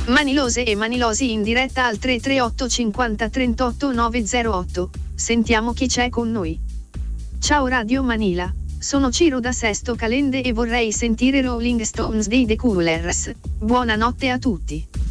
Manilose e Manilosi in diretta al 338 50 38 908. Sentiamo chi c'è con noi. Ciao Radio Manila, sono Ciro da Sesto Calende e vorrei sentire Rolling Stones dei The Coolers. Buonanotte a tutti.